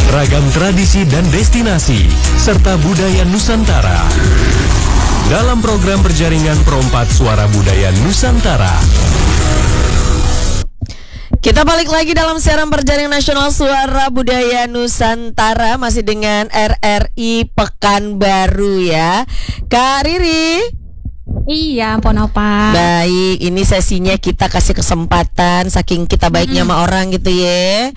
ragam tradisi dan destinasi, serta budaya Nusantara. Dalam program berjaringan Perompak Suara Budaya Nusantara. Kita balik lagi dalam siaran perjaringan nasional Suara Budaya Nusantara, masih dengan RRI Pekanbaru ya, Kak Riri. Iya, Ponopa. Baik, ini sesinya kita kasih kesempatan, saking kita baiknya sama orang gitu ya.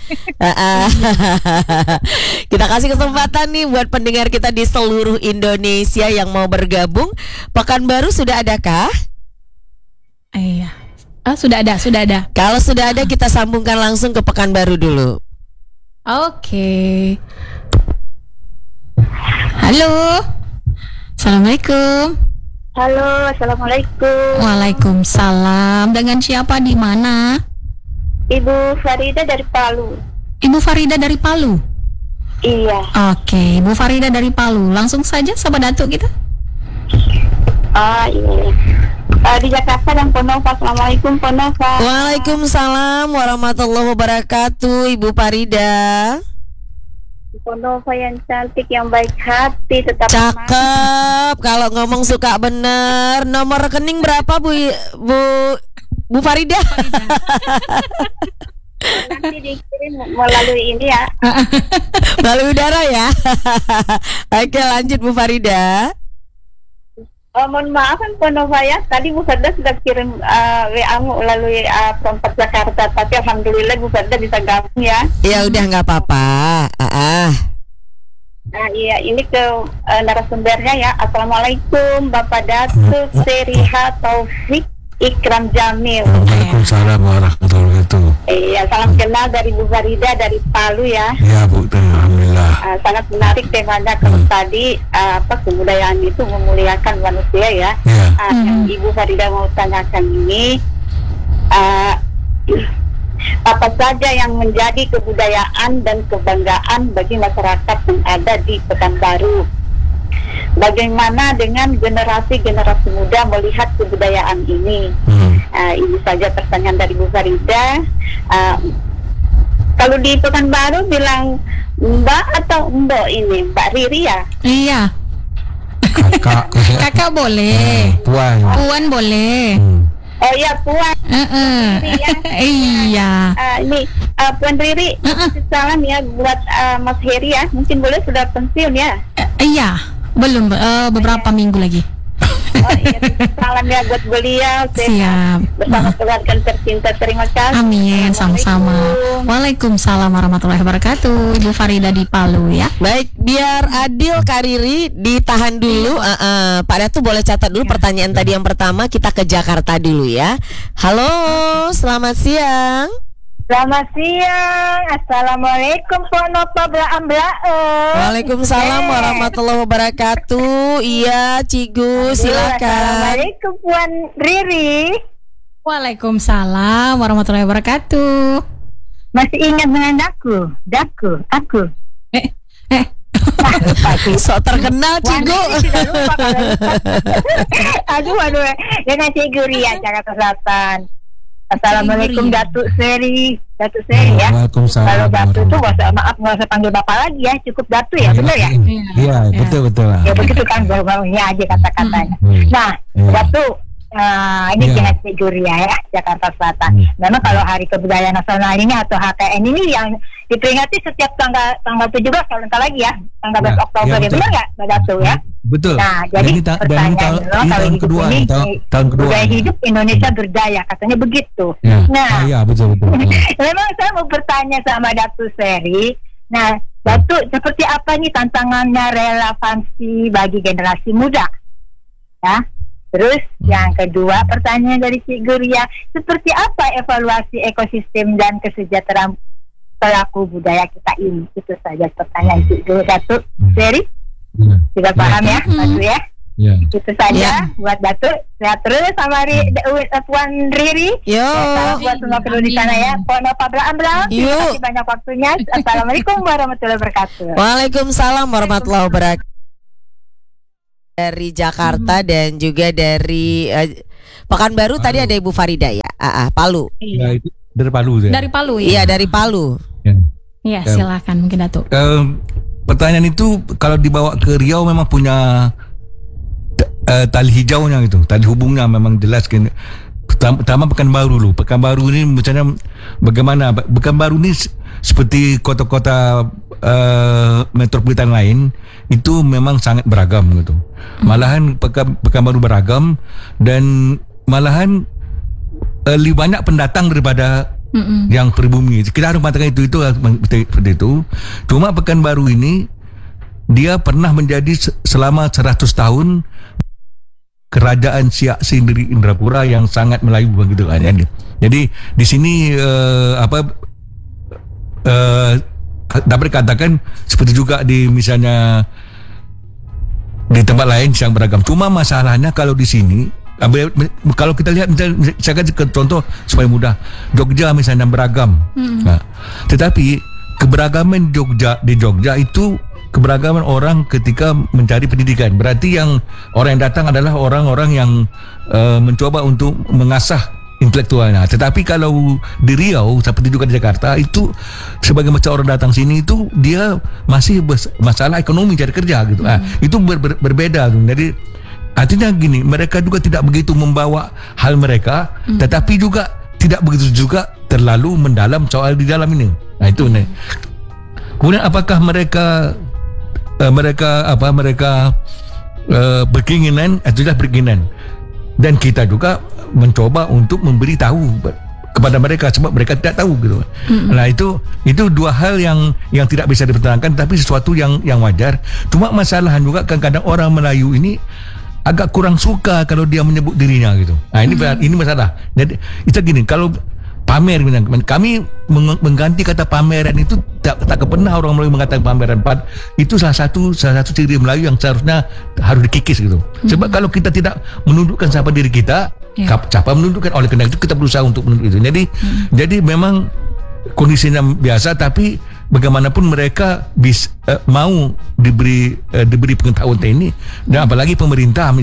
Kita kasih kesempatan nih buat pendengar kita di seluruh Indonesia yang mau bergabung. Pekanbaru sudah adakah? Iya. Sudah ada. Kalau sudah ada, kita sambungkan langsung ke Pekanbaru dulu. Oke. Halo. Assalamualaikum. Halo, assalamualaikum. Waalaikumsalam. Dengan siapa, di mana? Ibu Farida dari Palu. Ibu Farida dari Palu. Iya. Oke, Ibu Farida dari Palu. Langsung saja sama Datuk kita. Iya. Di Jakarta dan Ponova. Assalamualaikum Ponova. Waalaikumsalam warahmatullahi wabarakatuh, Ibu Farida. Ponova yang cantik, yang baik hati, tetap cakep. Kalau ngomong suka bener. Nomor rekening berapa Bu Farida? Nanti dikirim melalui ini ya. Melalui udara ya. Oke, lanjut Bu Farida. Mohon maaf kan Ponova ya. Tadi Bu Farida sudah kirim WA melalui Perompak Jakarta, tapi alhamdulillah Bu Farida bisa gabung ya. Ya udah, nggak apa-apa. Nah iya, ini ke narasumbernya ya. Assalamualaikum Bapak Datuk Seriha Taufik Ikram Jamil. Waalaikumsalam warahmatullahi wabarakatuh. Iya, salam kenal dari Bu Farida dari Palu ya. Ya Bu, alhamdulillah. Sangat menarik temanya kalau tadi kebudayaan itu memuliakan manusia ya. Yang Ibu Farida mau tanyakan ini, apa saja yang menjadi kebudayaan dan kebanggaan bagi masyarakat yang ada di Pekanbaru? Bagaimana dengan generasi-generasi muda melihat kebudayaan ini? Ini saja pertanyaan dari Bu Farida. Kalau di Pekanbaru bilang Mbak atau Mbok ini? Mbak Riri ya? Iya. Kakak boleh. Puan boleh. Oh iya, Puan. Riri, ya. Iya. Ini Puan Riri. Salam ya buat Mas Heri ya. Mungkin boleh sudah pensiun ya? Iya. Belum, beberapa minggu lagi. Oh iya, salam ya buat beliau. Siap. Bersama keluarga tercinta, terima kasih. Amin, sama-sama. Waalaikumsalam warahmatullahi wabarakatuh. Ibu Farida di Palu ya. Baik, biar adil Kak Riri, ditahan dulu. Pak Datuk boleh catat dulu pertanyaan tadi yang pertama. Kita ke Jakarta dulu ya. Halo, selamat siang. Selamat siang. Assalamualaikum Ponova Blaam. Waalaikumsalam warahmatullahi wabarakatuh. Iya, Cigu, silakan. Assalamualaikum Puan Riri. Waalaikumsalam warahmatullahi wabarakatuh. Masih ingat dengan aku. So terkenal Cigu. Aduh, dengan Cigu Ria Jakarta Selatan. Assalamualaikum Datuk Seri ya. Waalaikumsalam. Kalau Datuk tuh maaf nggak usah panggil Bapak lagi ya, cukup Datuk ya, benar ya? Iya, betul. Ya begitu kan, baru-barunya aja kata-katanya. Nah, Datuk, ini dengan Cigu Ria ya, Jakarta Selatan. Memang kalau Hari Kebudayaan Nasional ini atau HKN ini yang diperingati setiap tanggal 17 kalau entar lagi ya, tanggal 11 Oktober ya, benar nggak Mbak Datuk ya? Betul. Nah, jadi pertanyaan tahun kedua, tahun kedua. Budaya hidup Indonesia berdaya, katanya begitu. Ya. Nah, iya betul. memang saya mau bertanya sama Datuk Seri. Nah, Datuk, seperti apa nih tantangannya relevansi bagi generasi muda? Ya. Terus yang kedua, pertanyaan dari Cik Guria, seperti apa evaluasi ekosistem dan kesejahteraan pelaku budaya kita ini? Itu saja pertanyaan Cik Guria. Datuk Seri sudah paham ya, Datuk ya? Ya. Itu saja buat Datuk. Sehat terus sama Puan Riri. Salam buat semua kru di sana ya. Ponova Blaam. Terima kasih banyak waktunya. Assalamualaikum warahmatullahi wabarakatuh. Waalaikumsalam warahmatullahi wabarakatuh. Dari Jakarta dan juga dari Pekanbaru tadi ada Ibu Farida ya. Palu. Ya, itu dari Palu ya. Dari Palu ya. Iya, dari Palu. Ya. Ya, silakan mungkin Datuk. Pertanyaan itu kalau dibawa ke Riau memang punya tali hijaunya gitu, tali hubungnya memang jelas kan. Pertama Pekanbaru dulu. Pekanbaru ini misalnya bagaimana? Pekanbaru ini seperti kota-kota metropolitan lain itu memang sangat beragam gitu. Malahan Pekanbaru beragam dan malahan lebih banyak pendatang daripada yang pribumi. Kita harus mengatakan itu seperti itu. Cuma Pekanbaru ini dia pernah menjadi selama 100 tahun kerajaan Siak sendiri Indrapura yang sangat Melayu begitu kan. Jadi di sini dapat dikatakan seperti juga di misalnya di tempat lain yang beragam. Cuma masalahnya kalau di sini kalau kita lihat misalnya, saya kasih contoh supaya mudah. Jogja misalnya beragam. Nah, tetapi keberagaman di Jogja itu keberagaman orang ketika mencari pendidikan. Berarti yang orang yang datang adalah orang-orang yang mencoba untuk mengasah intelektualnya. Tetapi kalau di Riau seperti juga di Jakarta itu sebagai macam orang datang sini itu dia masih masalah ekonomi cari kerja gitu. Itu berbeda. Jadi artinya gini, mereka juga tidak begitu membawa hal mereka, tetapi juga tidak begitu juga terlalu mendalam soal di dalam ini. Nah itu nih. Kemudian apakah mereka berkeinginan atau tidak berkeinginan, dan kita juga mencoba untuk memberi tahu kepada mereka sebab mereka tidak tahu gitu. Nah itu dua hal yang tidak bisa dipertahankan, tapi sesuatu yang wajar. Cuma masalah juga kadang-kadang orang Melayu ini agak kurang suka kalau dia menyebut dirinya gitu. Nah ini masalah. Jadi itu gini, kalau pamer, kami mengganti kata pameran itu tak pernah orang Melayu mengatakan pameran. Itu salah satu ciri Melayu yang seharusnya harus dikikis gitu. Sebab kalau kita tidak menundukkan siapa diri kita, siapa menundukkan? Oleh karena itu kita berusaha untuk menunduk itu. Jadi memang kondisinya biasa, tapi bagaimanapun mereka mau diberi pengetahuan ini. Dan apalagi pemerintah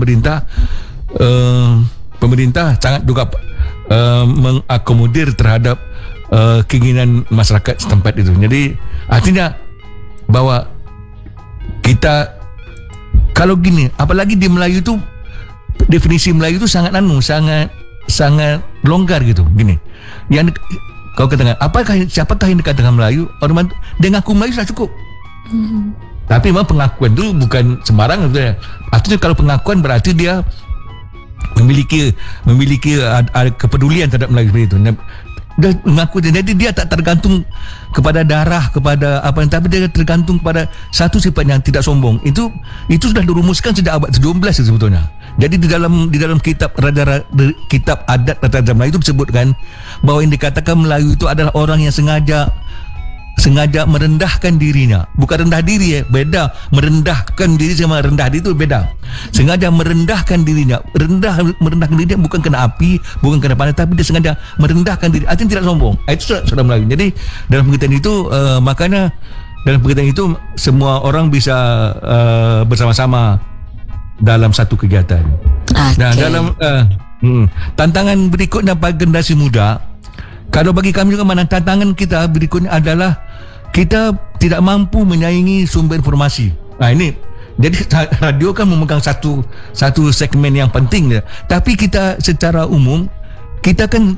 sangat juga mengakomodir terhadap keinginan masyarakat setempat itu. Jadi artinya bahwa kita kalau gini, apalagi di Melayu itu definisi Melayu itu sangat longgar gitu. Gini, yang kau katakan siapakah yang dikatakan Melayu? Orang dia ngaku Melayu sudah cukup. Tapi memang pengakuan itu bukan sembarang gitu ya. Artinya kalau pengakuan berarti dia memiliki kepedulian terhadap Melayu seperti itu. Dia mengaku, jadi dia tak tergantung kepada darah, kepada apa, tapi dia tergantung kepada satu sifat yang tidak sombong. Itu sudah dirumuskan sejak abad 17 sebetulnya. Jadi di dalam kitab adat Raja Melayu itu disebutkan bahwa yang dikatakan Melayu itu adalah orang yang sengaja merendahkan dirinya. Bukan rendah diri ya, beda. Merendahkan diri sama rendah diri itu beda. Sengaja merendahkan dirinya. Merendahkan dirinya bukan kena api, bukan kena panas, tapi dia sengaja merendahkan diri. Artinya tidak sombong. Itu sudah Melayu. Jadi dalam pengertian itu makanya dalam pengertian itu semua orang bisa bersama-sama dalam satu kegiatan. Nah, dalam tantangan berikutnya bagi generasi muda, kalau bagi kami juga tantangan kita berikutnya adalah kita tidak mampu menyaingi sumber informasi. Nah ini, jadi radio kan memegang satu segmen yang penting ya. Tapi kita secara umum kita kan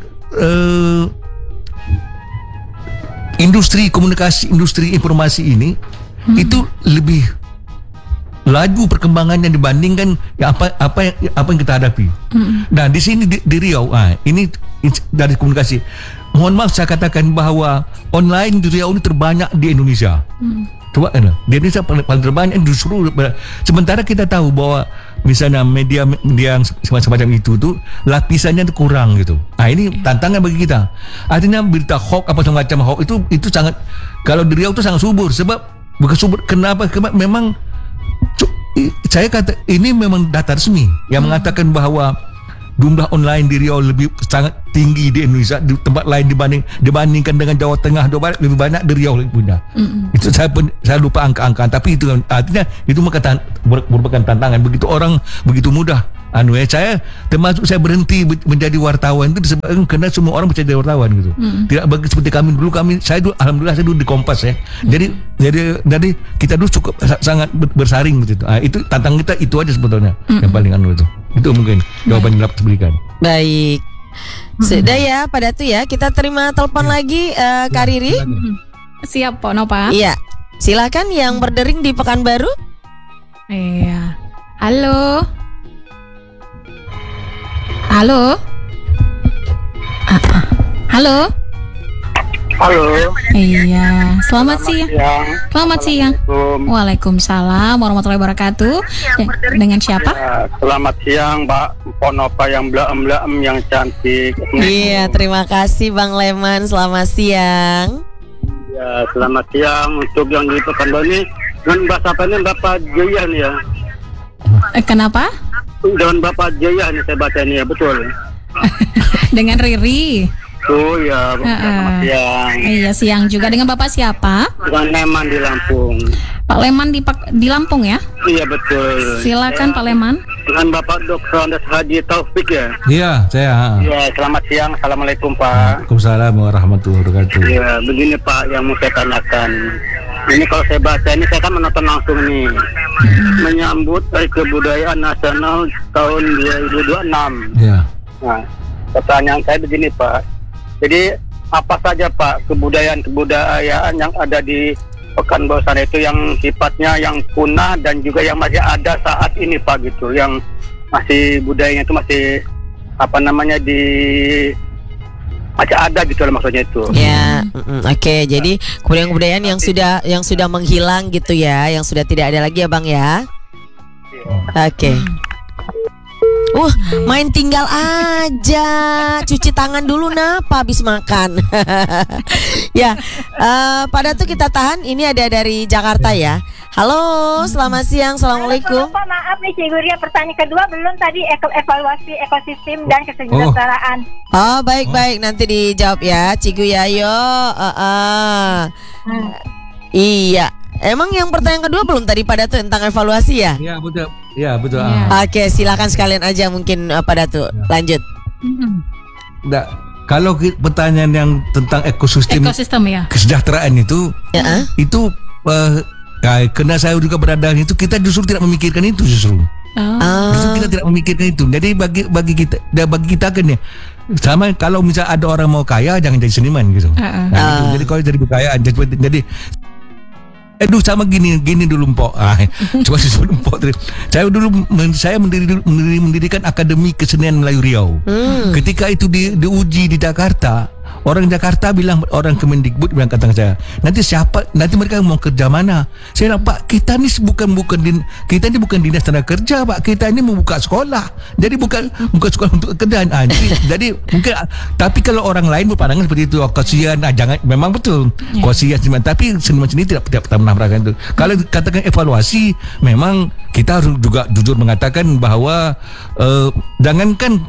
industri komunikasi, industri informasi ini itu lebih laju perkembangannya dibandingkan apa yang kita hadapi. Nah di sini di Riau, ini dari komunikasi. Mohon maaf saya katakan bahwa online di Riau ini terbanyak di Indonesia. Coba di Indonesia paling terbanyak justru. Sementara kita tahu bahwa misalnya media yang semacam itu tuh lapisannya itu kurang gitu. Nah ini tantangan bagi kita. Artinya berita hoax apa semacam hoax itu sangat, kalau di Riau itu sangat subur. Sebab bukan subur, kenapa? Memang saya kata ini memang data resmi yang mengatakan bahwa jumlah online di Riau sangat tinggi di Indonesia, di tempat lain dibandingkan dengan Jawa Tengah, Jawa Barat lebih banyak di Riau punya. Itu saya lupa angka-angka, tapi itu artinya itu merupakan tantangan. Begitu orang begitu mudah saya termasuk saya berhenti menjadi wartawan itu disebabkan karena semua orang menjadi wartawan gitu. Tidak bagi seperti kami dulu, alhamdulillah saya dulu di Kompas ya. Jadi kita dulu cukup sangat bersaring gitu. Itu tantang kita itu aja sebetulnya yang paling itu. Itu mungkin jawaban yang dapat diberikan. Baik. Sudah ya Pak Datu ya. Kita terima telepon lagi Kak Riri. Siap Pak Nova. Iya. Silakan yang berdering di Pekanbaru. Iya. Halo. Halo. Halo. Halo. Iya. Selamat siang. Selamat siang. Waalaikumsalam warahmatullahi wabarakatuh. Dengan siapa? Ya, selamat siang Mbak Ponova yang blaem-blaem yang cantik. Iya, terima kasih Bang Leman. Selamat siang. Ya, selamat siang untuk yang di Pekanbaru ini. Dengan bahasa apa ini Bapak Jaya nih ya? Kenapa? Dengan Bapak Jaya nih saya baca ini ya, betul. Dengan Riri. Oh ya, selamat siang. Iya, siang juga. Dengan Bapak siapa? Dengan Leman di Lampung. Pak Leman di Lampung ya? Iya betul. Silakan Pak Leman. Dengan Bapak Dr. Andes Haji Taufik ya? Iya, saya. Iya, selamat siang. Assalamualaikum Pak. Waalaikumsalam warahmatullahi wabarakatuh. Iya, begini Pak yang mau saya tanyakan. Ini kalau saya baca ini saya kan menonton langsung nih. Menyambut Hari Kebudayaan Nasional tahun 2026. Iya. Nah, pertanyaan saya begini Pak. Jadi apa saja Pak kebudayaan yang ada di Pekanbaru sana itu yang sifatnya yang punah dan juga yang masih ada saat ini Pak gitu, yang masih budayanya itu masih masih ada gitu lah maksudnya itu. Ya, oke. Jadi kebudayaan yang sudah menghilang gitu ya, yang sudah tidak ada lagi ya Bang ya. Oke. Main tinggal aja, cuci tangan dulu napa habis makan. Ya, pada tuh kita tahan. Ini ada dari Jakarta ya. Halo, selamat siang, assalamualaikum. Pak, maaf nih Cikgu Ria, pertanyaan kedua belum tadi evaluasi ekosistem dan kesejahteraan. Oh baik, nanti dijawab ya, Cikgu Yayo. Iya. Emang yang pertanyaan kedua belum tadi pada tuh tentang evaluasi ya? Iya betul. Iya betul. Oke, silakan sekalian aja mungkin pada tuh lanjut. Nggak, kalau pertanyaan yang tentang ekosistem ya. Kesejahteraan itu karena saya juga berada di itu, kita justru tidak memikirkan itu justru. Justru kita tidak memikirkan itu. Jadi bagi kita kan ya, sama kalau misal ada orang mau kaya jangan jadi seniman gitu. Gitu. Jadi kalau jadi kekayaan jadi sama gini dulu Mpok. Coba sebelum Mpok. Saya mendirikan Akademi Kesenian Melayu Riau. Ketika itu diuji di Jakarta, orang Jakarta bilang, orang Kemendikbud bilang kata saya, nanti mereka mau kerja mana? Saya bilang, Pak, kita ini bukan dinas tenaga kerja, Pak. Kita ini membuka sekolah. Jadi bukan sekolah untuk kerjaan. Jadi mungkin, tapi kalau orang lain berpandangan seperti itu, kasihan, jangan, memang betul. Kasihan, tapi seniman sendiri tidak pernah merasakan itu. Kalau katakan evaluasi, memang kita harus juga jujur mengatakan bahwa jangankan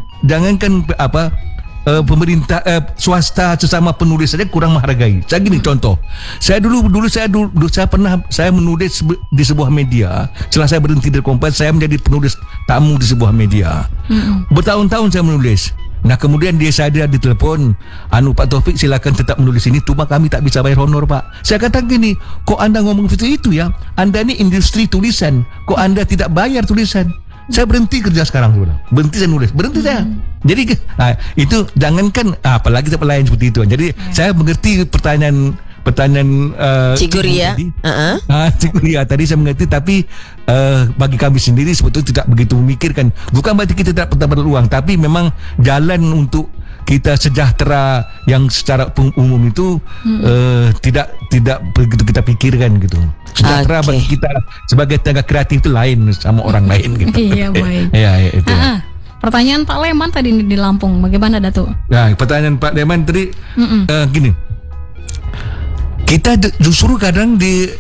pemerintah swasta sesama penulis saja kurang menghargai. Saya gini contoh. Saya dulu pernah menulis di sebuah media. Setelah saya berhenti dari Kompas, saya menjadi penulis tamu di sebuah media. Bertahun-tahun saya menulis. Nah kemudian saya ditelepon, Pak Taufik silakan tetap menulis ini, cuma kami tak bisa bayar honor Pak. Saya kata gini, kok Anda ngomong seperti itu ya? Anda ini industri tulisan, kok Anda tidak bayar tulisan? Saya berhenti kerja sekarang sudah. Berhenti saya nulis. Berhenti saya. Jadi itu jangankan apalagi tempat lain seperti itu. Jadi saya mengerti pertanyaan Cikgu Ria. Cikgu Ria tadi saya mengerti, tapi bagi kami sendiri sebetulnya tidak begitu memikirkan. Bukan berarti kita tidak pernah berpeluang, tapi memang jalan untuk kita sejahtera yang secara umum itu tidak begitu kita pikirkan gitu. Sejahtera bagi kita sebagai tenaga kreatif itu lain sama orang lain gitu. Iya baik. Ya itu. Pertanyaan Pak Leman tadi di Lampung, bagaimana Datuk? Nah, pertanyaan Pak Leman tadi gini. Kita justru kadang di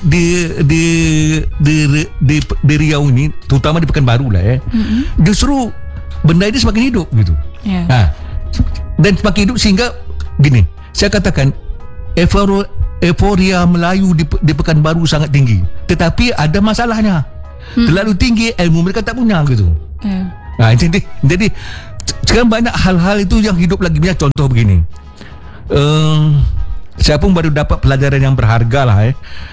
Riau ini, terutama di Pekanbaru lah ya, justru benda ini semakin hidup gitu. Dan semakin hidup sehingga gini, saya katakan euforia Melayu di Pekanbaru sangat tinggi, tetapi ada masalahnya. Terlalu tinggi, ilmu mereka tak punya gitu. Jadi sekarang banyak hal-hal itu yang hidup lagi. Punya contoh begini, saya pun baru dapat pelajaran yang berharga lah.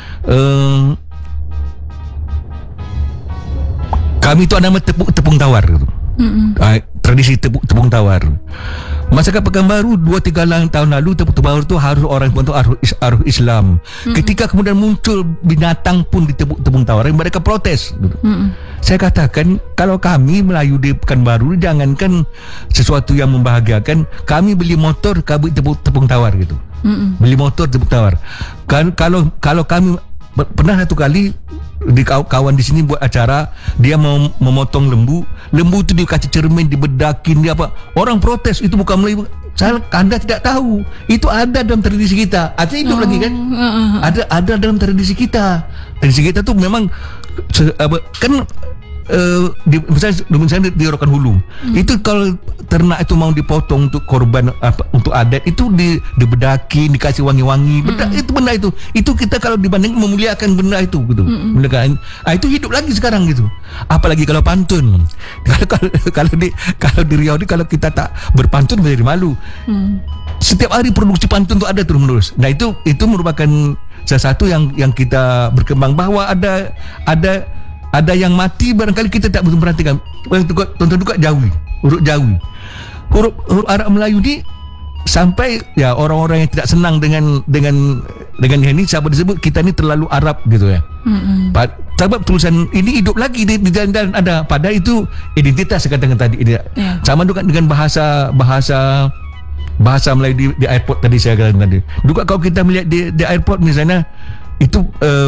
Kami itu ada nama tepung tawar gitu. Tradisi tepung tawar. Masyarakat Pekanbaru 2-3 tahun lalu tepung tawar itu harus orang bentuk arus Islam. Ketika kemudian muncul binatang pun di tepung tawar, mereka protes gitu. Saya katakan, kalau kami Melayu di Pekanbaru, jangankan sesuatu yang membahagiakan, kami beli motor, kami tepung tawar gitu. Beli motor tepung tawar. Kalau kami pernah satu kali di kawan di sini buat acara, dia mau memotong lembu itu dikasih cermin, dibedakin, dia apa, orang protes, itu bukan Melayu. Anda tidak tahu, itu ada dalam tradisi kita. Artinya hidup lagi kan, ada dalam tradisi kita. Tradisi kita tuh memang kan misalnya di Rokan Hulu, itu kalau ternak itu mau dipotong untuk korban untuk adat, itu dibedakin, dikasih wangi-wangi, itu benda itu kita kalau dibanding memuliakan benda itu gitu. Itu hidup lagi sekarang gitu. Apalagi kalau pantun, kalau di Riau ini, kalau kita tak berpantun menjadi malu. Setiap hari produksi pantun itu ada terus menerus. Nah itu merupakan salah satu yang kita berkembang, bahwa ada yang mati, barangkali kita tak betul perhatikan. Tonton juga Jawi, huruf Jawi, huruf Arab Melayu ni, sampai ya orang-orang yang tidak senang dengan ini, siapa disebut kita ni terlalu Arab gitu ya. Sebab tulisan ini hidup lagi di jalan-jalan ada, padahal itu identitas saya katakan tadi. Sama juga dengan bahasa Melayu di airport tadi saya katakan tadi. Juga kalau kita melihat di airport misalnya, itu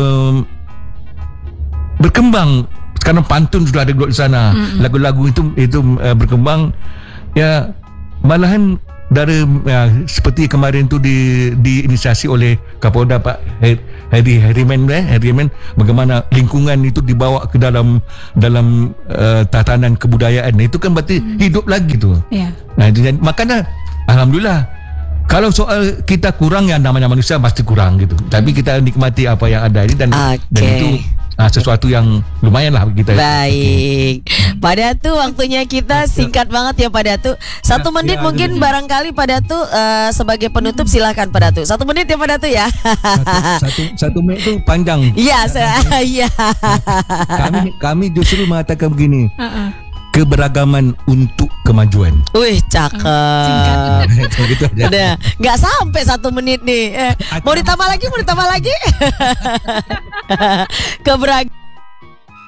berkembang. Sekarang pantun sudah ada di sana. Lagu-lagu itu berkembang. Ya, malahan dari seperti kemarin tu diinisiasi oleh Kapolda Pak Herimen, bagaimana lingkungan itu dibawa ke dalam tatanan kebudayaan. Itu kan berarti hidup lagi tu. Nah, makanya alhamdulillah, kalau soal kita kurang, ya namanya manusia pasti kurang gitu. Tapi kita nikmati apa yang ada ini, dan itu sesuatu yang lumayan lah kita. Baik, Pak Datu, waktunya kita singkat banget ya Pak Datu. 1 menit mungkin barangkali Pak Datu sebagai penutup, silakan Pak Datu. 1 menit ya Pak Datu ya. Satu menit itu panjang. Iya, iya. Kami justru mengatakan begini. Keberagaman untuk kemajuan. Wih, cakep. Gitu aja. Udah, nggak sampai 1 menit nih. Mau ditambah lagi? Keberagaman